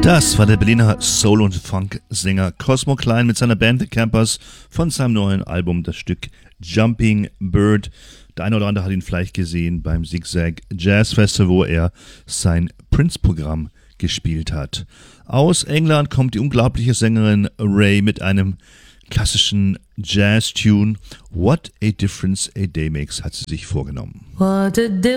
Das war der Berliner Soul- und Funk-Sänger Cosmo Klein mit seiner Band The Campers von seinem neuen Album, das Stück Jumping Bird. Der eine oder andere hat ihn vielleicht gesehen beim Zigzag Jazz Festival, wo er sein Prince-Programm gespielt hat. Aus England kommt die unglaubliche Sängerin Ray mit einem klassischen Jazz-Tune. What a Difference a Day Makes hat sie sich vorgenommen. What a difference